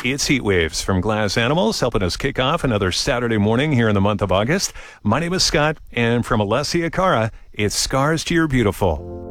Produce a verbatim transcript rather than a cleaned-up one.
It's Heat Waves from Glass Animals, helping us kick off another Saturday morning here in the month of August. My name is Scott, and from Alessia Cara, it's Scars to Your Beautiful.